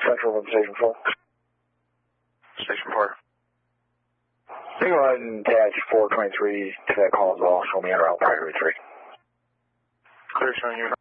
Central from Station 4. Station 4. You can go ahead and attach 423 to that call as well. Show me on route priority 3. Clear, showing you.